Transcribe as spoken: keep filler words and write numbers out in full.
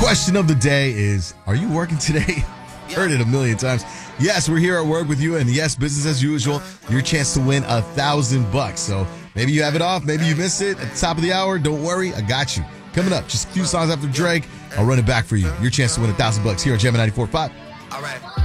question of the day is, are you working today? Heard it a million times. Yes, we're here at work with you, and yes, business as usual. Your chance to win a thousand bucks. So maybe you have it off, maybe you missed it at the top of the hour. Don't worry, I got you. Coming up, just a few songs after Drake, I'll run it back for you. Your chance to win a thousand bucks here on Jam ninety-four point five. All right.